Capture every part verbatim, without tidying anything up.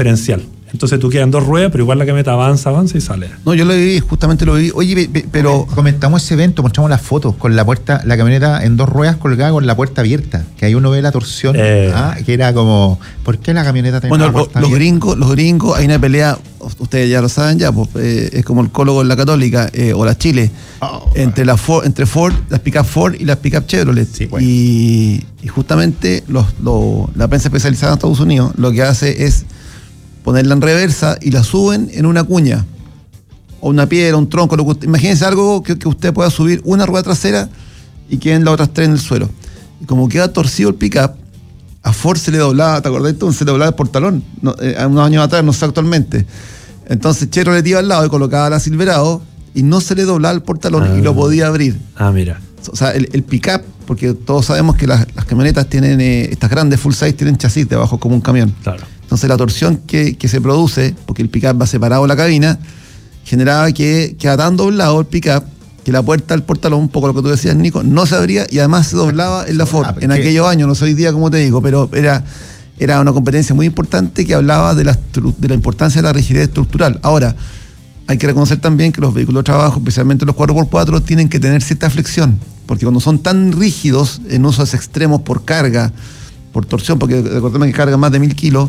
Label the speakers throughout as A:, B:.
A: diferencial. Entonces tú quedas en dos ruedas, pero igual la camioneta avanza, avanza y sale.
B: No, yo lo viví, justamente lo viví. Oye, pero...
C: Comentamos ese evento, mostramos las fotos con la puerta, la camioneta en dos ruedas colgada con la puerta abierta, que ahí uno ve la torsión, eh. ¿ah? Que era como, ¿por qué la camioneta tenía
B: bueno,
C: la puerta
B: los
C: abierta?
B: gringos, los gringos, hay una pelea, ustedes ya lo saben ya, pues, eh, es como el Colo con la Católica, eh, o la Chile, oh, entre la Ford, entre Ford, las pick-up Ford y las pick-up Chevrolet. Sí, bueno. y, y justamente los, los, la prensa especializada en Estados Unidos lo que hace es ponerla en reversa y la suben en una cuña o una piedra, un tronco. Lo que usted, imagínense algo que, que usted pueda subir una rueda trasera y queden las otras tres en el suelo. Y como queda torcido el pick-up, a Ford se le doblaba, ¿te acordás? Se le doblaba el portalón, no, eh, unos años atrás, no sé actualmente. Entonces Chevrolet iba al lado y colocaba la Silverado y no se le doblaba el portalón ah, y lo podía abrir.
A: Ah, mira.
B: O sea, el, el pick-up, porque todos sabemos que las, las camionetas tienen, eh, estas grandes full size tienen chasis debajo como un camión.
A: Claro.
B: Entonces la torsión que, que se produce, porque el pick-up va separado de la cabina, generaba que queda tan doblado el pick-up que la puerta del portalón, un poco lo que tú decías, Nico, no se abría y además se doblaba en la Ford. Ah, en aquellos años, no sé hoy día como te digo, pero era, era una competencia muy importante que hablaba de la, de la importancia de la rigidez estructural. Ahora, hay que reconocer también que los vehículos de trabajo, especialmente los cuatro por cuatro, tienen que tener cierta flexión, porque cuando son tan rígidos en usos extremos por carga, por torsión, porque recordemos que cargan más de mil kilos,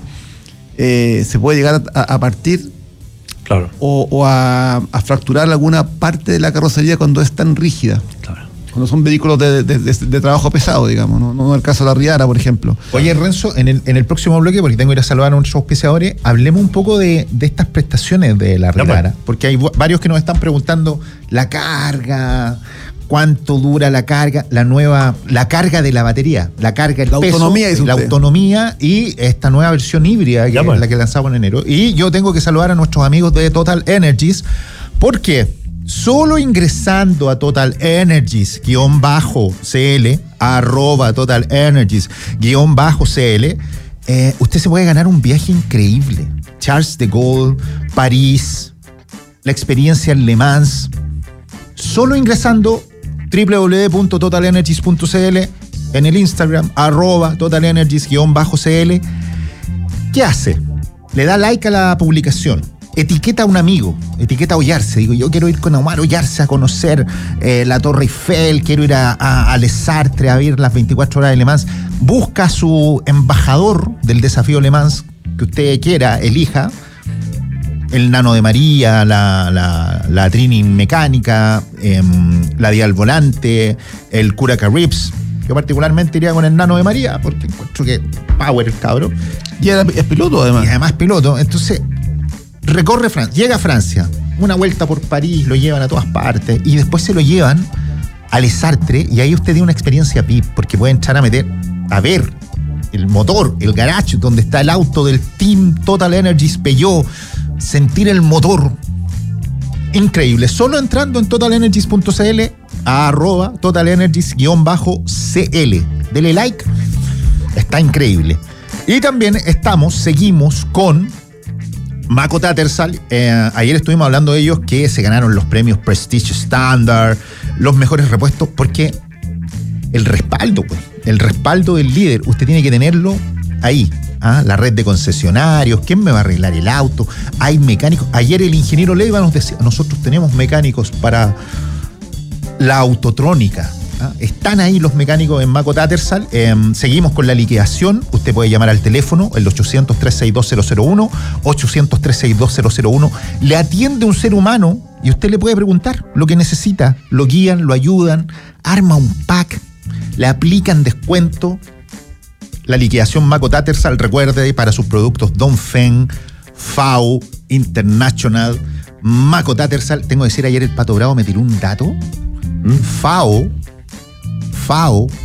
B: Eh, se puede llegar a, a partir
A: claro.
B: o, o a, a fracturar alguna parte de la carrocería cuando es tan rígida.
A: Claro.
B: Cuando son vehículos de, de, de, de trabajo pesado, digamos, no, no el caso de la Riara, por ejemplo.
C: Oye, Renzo, en el, en el próximo bloque, porque tengo que ir a saludar a nuestros auspiciadores, hablemos un poco de, de estas prestaciones de la Riara, porque hay varios que nos están preguntando la carga, cuánto dura la carga, la nueva, la carga de la batería, la carga, el
B: la
C: peso,
B: autonomía,
C: la autonomía y esta nueva versión híbrida que es la que lanzamos en enero. Y yo tengo que saludar a nuestros amigos de Total Energies, porque solo ingresando a Total Energies guión bajo C L, arroba Total Energies guión bajo C L, eh, usted se puede ganar un viaje increíble. Charles de Gaulle, París, la experiencia en Le Mans. Solo ingresando doble u doble u doble u punto total energies punto c l, en el Instagram, arroba Total Energies guión bajo C L. ¿Qué hace? Le da like a la publicación, etiqueta a un amigo, etiqueta a Ollarse. Digo, yo quiero ir con Omar Ollarse a conocer eh, la Torre Eiffel, quiero ir a, a, a Les Artres a ver las veinticuatro horas de Le Mans. Busca a su embajador del desafío Le Mans que usted quiera, elija. El Nano de María, la, la, la Trini mecánica, eh, la Dial Volante, el Curaca Rips. Yo particularmente iría con el Nano de María porque encuentro que power el cabrón.
B: Y era, es piloto además.
C: Y además piloto. Entonces, recorre Francia, llega a Francia, una vuelta por París, lo llevan a todas partes y después se lo llevan a Les Artres y ahí usted tiene una experiencia V I P porque puede entrar a meter, a ver el motor, el garage donde está el auto del Team Total Energies Peugeot, sentir el motor increíble, solo entrando en total energies punto c l, arroba Total Energies guión bajo C L. Dele like, está increíble. Y también estamos, seguimos con Mako Tattersall. Eh, ayer estuvimos hablando de ellos que se ganaron los premios Prestige Standard, los mejores repuestos, porque el respaldo, pues, el respaldo del líder, usted tiene que tenerlo ahí. ¿Ah? La red de concesionarios, ¿quién me va a arreglar el auto? Hay mecánicos. Ayer el ingeniero Leiva nos decía, nosotros tenemos mecánicos para la autotrónica. ¿Ah? Están ahí los mecánicos en Mako Tattersall. Eh, seguimos con la liquidación. Usted puede llamar al teléfono, el ochocientos, trescientos sesenta y dos cero cero uno, ochocientos, trescientos sesenta y dos cero cero uno. Le atiende un ser humano y usted le puede preguntar lo que necesita. Lo guían, lo ayudan, arma un pack, le aplican descuento. La liquidación Mako Tattersall, recuerde, para sus productos Dongfeng, F A O, International, Mako Tattersall. Tengo que decir, ayer el Pato Bravo me tiró un dato. ¿Mm? F A O, F A O